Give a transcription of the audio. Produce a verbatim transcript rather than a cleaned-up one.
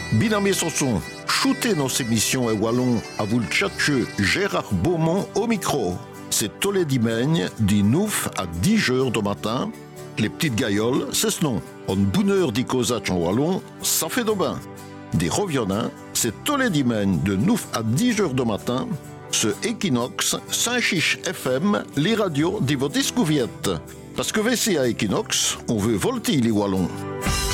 Binamé Sanson, shootez nos émissions et wallon à vous le tchatcheux Gérard Beaumont au micro. C'est tous les dimanches, du neuf à dix heures du matin. Les petites gailloles, c'est ce nom. En bonne heure d'y causac en wallon, ça fait de bain. Des reviennants, c'est tous les dimanches de neuf à dix heures du matin. Ce Equinox, Saint-Chiche F M, les radios de votre discouviette. Parce que V C à Equinox, on veut volter les wallons.